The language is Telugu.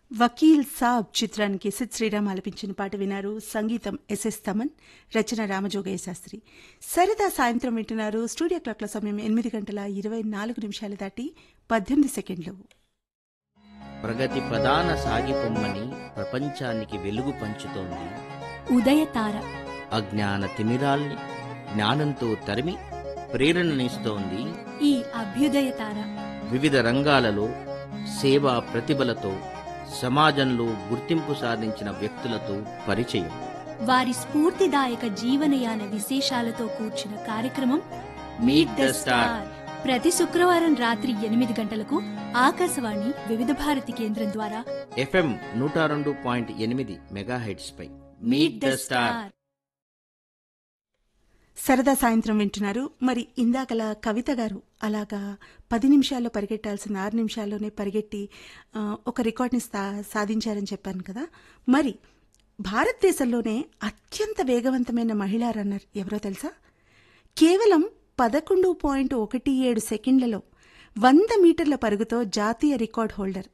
వకీల్ సాబ్ చిత్రానికి సిద్ శ్రీరామ్ ఆలపించిన పాట వినారు. సంగీతం ఎస్ఎస్ తమన్, రచన రామజోగయ్య శాస్త్రి. సరదా సాయంత్రం వింటున్నారు. స్టూడియో క్లాక్ల సమయం 8:24 దాటి 18 సెకండ్లు. ప్రగతి ప్రధాన సాగిపొమ్మని ప్రపంచానికి వెలుగు పంచుతోంది ఉదయతార. అజ్ఞాన తిమిరాల్ని జ్ఞానంతో తరిమి ప్రేరణనిస్తోంది ఈ అభ్యుదయతార వివిధ రంగాలలో సేవా ప్రతిభలతో సమాజంలో గుర్తింపు సాధించిన వ్యక్తులతో పరిచయం. వారి స్ఫూర్తిదాయక జీవనయాన విశేషాలతో కూర్చిన కార్యక్రమం మీట్ ద స్టార్. ప్రతి శుక్రవారం రాత్రి 8 గంటలకు ఆకాశవాణి వివిధ భారతి కేంద్రం ద్వారా FM 102.8 megahertz pi meet the star. సరదా సాయంత్రం వింటున్నారు. మరి ఇందాకలా కవిత గారు అలాగా 10 నిమిషాల్లో పరిగెట్టాల్సిన 6 నిమిషాల్లోనే పరిగెట్టి ఒక రికార్డ్ని సాధించారని చెప్పాను కదా. మరి భారతదేశంలోనే అత్యంత వేగవంతమైన మహిళా రన్నర్ ఎవరో తెలుసా? కేవలం 11.17 సెకండ్లలో 100 మీటర్ల పరుగుతో జాతీయ రికార్డ్ హోల్డర్